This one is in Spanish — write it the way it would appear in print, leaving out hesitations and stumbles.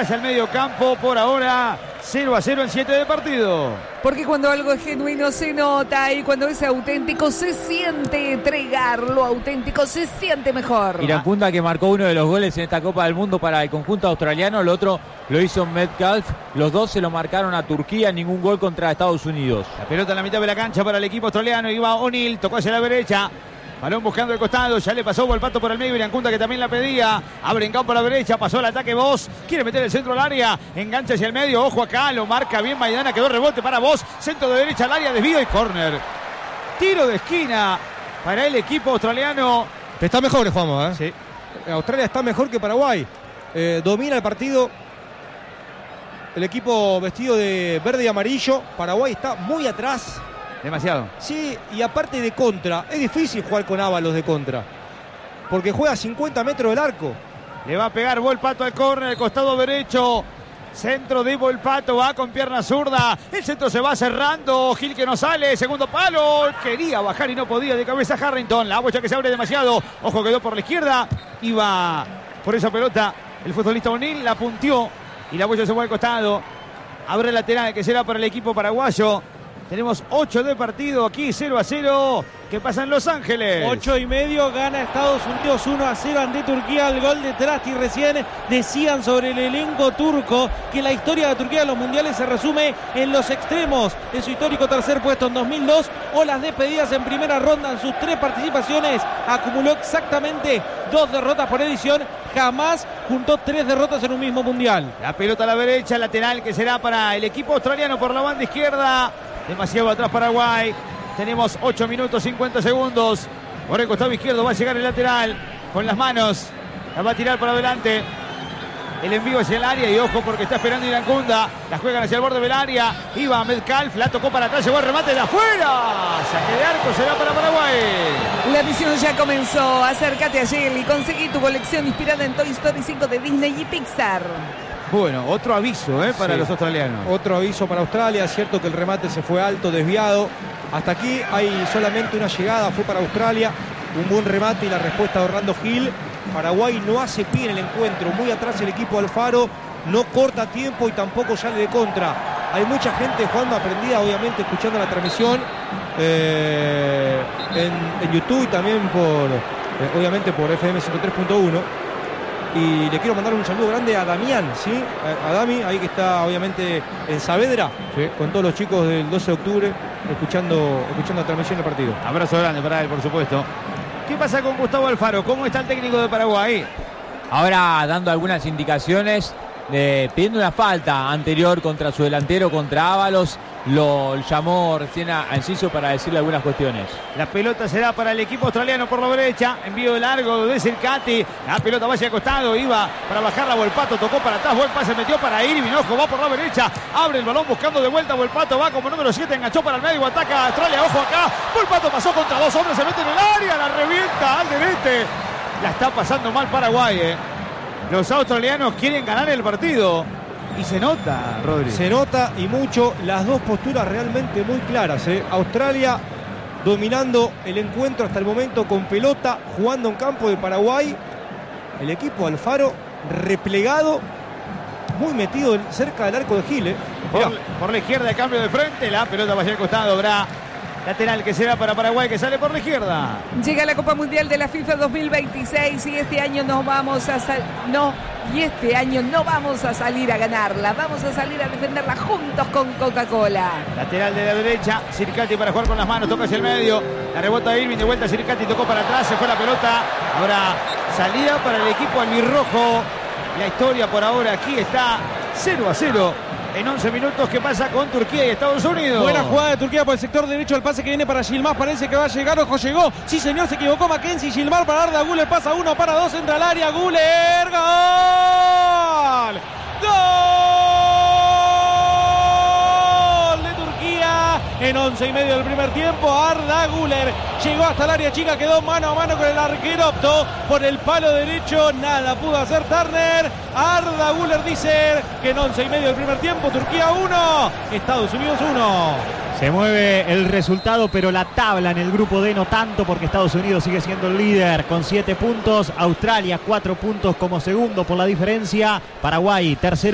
pasa al medio campo. Por ahora 0-0 en 7 de partido. Porque cuando algo es genuino se nota y cuando es auténtico se siente. Entregar lo auténtico se siente mejor. Iracunda, que marcó uno de los goles en esta Copa del Mundo para el conjunto australiano, el otro lo hizo Metcalf. Los dos se lo marcaron a Turquía, ningún gol contra Estados Unidos. La pelota en la mitad de la cancha para el equipo australiano. Iba O'Neill, tocó hacia la derecha. Balón buscando el costado, ya le pasó Volpato por el medio, Iracunda que también la pedía, abre en campo a la derecha, pasó el ataque Vos, quiere meter el centro al área, engancha hacia el medio, ojo acá, lo marca bien Maidana, quedó rebote para Vos, centro de derecha al área, desvío y córner. Tiro de esquina para el equipo australiano. Está mejor, Juanma, Sí. Australia está mejor que Paraguay, domina el partido el equipo vestido de verde y amarillo. Paraguay está muy atrás. Demasiado. Sí, y aparte de contra, es difícil jugar con Ábalos de contra, porque juega a 50 metros del arco. Le va a pegar Volpato al córner, el costado derecho. Centro de Volpato, va con pierna zurda. El centro se va cerrando. Gil que no sale, segundo palo. Quería bajar y no podía, de cabeza Harrington. La bocha que se abre demasiado. Ojo, quedó por la izquierda. Iba por esa pelota el futbolista O'Neill, la punteó y la bocha se fue al costado. Abre el lateral que será para el equipo paraguayo. Tenemos 8 de partido aquí, 0-0. ¿Qué pasa en Los Ángeles? 8:30, gana Estados Unidos 1-0 ante Turquía. El gol de Trasti. Recién decían sobre el elenco turco que la historia de Turquía en los mundiales se resume en los extremos de su histórico tercer puesto en 2002 o las despedidas en primera ronda. En sus 3 participaciones acumuló exactamente 2 derrotas por edición. Jamás juntó 3 derrotas en un mismo mundial. La pelota a la derecha, lateral que será para el equipo australiano por la banda izquierda. Demasiado atrás Paraguay. Tenemos 8 minutos 50 segundos. Por el costado izquierdo va a llegar el lateral con las manos. La va a tirar para adelante. El envío hacia el área y ojo porque está esperando Iracunda. La juegan hacia el borde del área. Iba Metcalf, la tocó para atrás, llegó el remate de afuera. Saque de arco será para Paraguay. La misión ya comenzó. Acércate a Yale y conseguí tu colección inspirada en Toy Story 5 de Disney y Pixar. Bueno, otro aviso para los australianos. Otro aviso para Australia. Es cierto que el remate se fue alto, desviado. Hasta aquí hay solamente una llegada, fue para Australia. Un buen remate y la respuesta de Orlando Gil. Paraguay no hace pie en el encuentro. Muy atrás el equipo Alfaro. No corta tiempo y tampoco sale de contra. Hay mucha gente, Juanma, aprendida, obviamente, escuchando la transmisión en YouTube y también obviamente por FM 103.1. Y le quiero mandar un saludo grande a Damián, ¿sí? A Dami, ahí que está obviamente en Saavedra, sí, con todos los chicos del 12 de octubre, escuchando la transmisión del partido. Abrazo grande para él, por supuesto. ¿Qué pasa con Gustavo Alfaro? ¿Cómo está el técnico de Paraguay? Ahora dando algunas indicaciones, pidiendo una falta anterior contra su delantero, contra Ábalos. Lo llamó recién a Enciso para decirle algunas cuestiones. La pelota será para el equipo australiano por la derecha. Envío de largo de Cercati. La pelota va hacia el costado. Iba para bajarla Volpato. Tocó para atrás. Buen pase metió para Irving. Ojo, va por la derecha. Abre el balón buscando de vuelta. Volpato va como número 7. Enganchó para el medio. Ataca a Australia. Ojo acá. Volpato pasó contra 2 hombres. Se mete en el área. La revienta al derete. La está pasando mal Paraguay. Los australianos quieren ganar el partido. Y se nota, Rodri. Se nota y mucho, las dos posturas realmente muy claras. Australia dominando el encuentro hasta el momento con pelota, jugando en campo de Paraguay. El equipo Alfaro replegado, muy metido cerca del arco de Gil. Por la izquierda, el cambio de frente. La pelota va hacia el costado. Habrá lateral que será para Paraguay, que sale por la izquierda. Llega la Copa Mundial de la FIFA 2026 y este año no vamos a salir a ganarla. Vamos a salir a defenderla juntos con Coca-Cola. Lateral de la derecha, Circati para jugar con las manos, toca hacia el medio. La rebota Irving, de vuelta Circati, tocó para atrás, se fue la pelota. Ahora salida para el equipo albirrojo. La historia por ahora aquí está 0-0. En 11 minutos, ¿qué pasa con Turquía y Estados Unidos? Buena jugada de Turquía por el sector derecho. El pase que viene para Yilmaz. Parece que va a llegar. Ojo, llegó. Sí, señor, se equivocó Mackenzie. Yilmaz para Arda Güler. Pasa 1 para 2. Entra al área. Güler. ¡Gol! ¡Gol de Turquía! En 11:30 del primer tiempo, Arda Güler llegó hasta el área chica. Quedó mano a mano con el arquero. Optó por el palo derecho. Nada pudo hacer Turner. Arda Güler dice que en 11:30 del primer tiempo, Turquía 1, Estados Unidos 1. Se mueve el resultado, pero la tabla en el grupo D no tanto, porque Estados Unidos sigue siendo el líder con 7 puntos. Australia 4 puntos como segundo por la diferencia. Paraguay tercero.